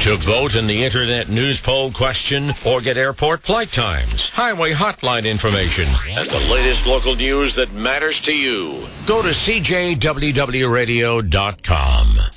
To vote in the Internet News Poll question or get airport flight times, highway hotline information, and the latest local news that matters to you, go to CJWWRadio.com.